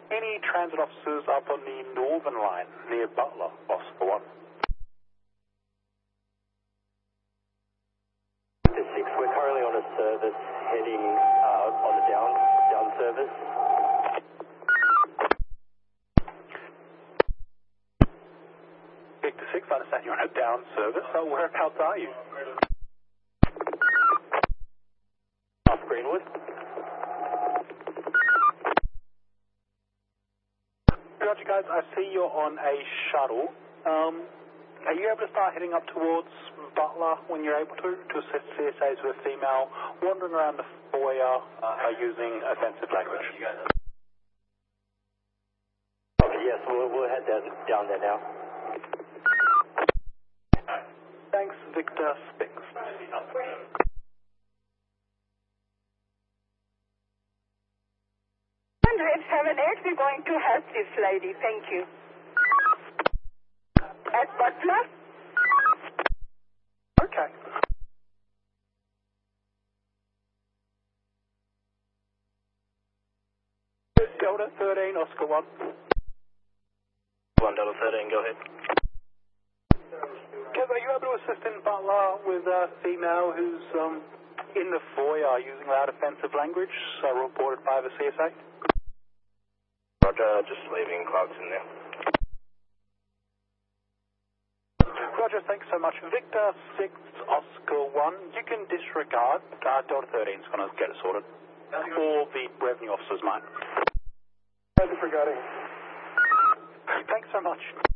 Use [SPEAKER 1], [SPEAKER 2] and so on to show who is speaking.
[SPEAKER 1] Any transit officers up on the Northern Line near Butler, Oscar 1?
[SPEAKER 2] The 6, we're currently on a service heading on the down service.
[SPEAKER 1] Victor 6, I understand you're on a down service. Whereabouts are you?
[SPEAKER 2] Off Greenwood.
[SPEAKER 1] Roger, guys, I see you're on a shuttle. Are you able to start heading up towards Butler when you're able to assist CSAs with a female wandering around the foyer using offensive language?
[SPEAKER 2] Okay, yes, we'll head down there now.
[SPEAKER 1] Thanks, Victor 6.
[SPEAKER 3] We're going to help this lady. Thank you. At Butler?
[SPEAKER 1] Okay. Delta 13, Oscar 1.
[SPEAKER 2] 1 Delta 13, go ahead.
[SPEAKER 1] Kev, are you able to assist in Butler with a female who's in the foyer using loud offensive language, reported by the CSA?
[SPEAKER 2] Roger, just leaving Clarkson now.
[SPEAKER 1] Roger, thanks so much. Victor 6, Oscar 1, you can disregard. Delta 13 is going to get it sorted. Or the revenue officers might.
[SPEAKER 2] Disregarding.
[SPEAKER 1] Thanks so much.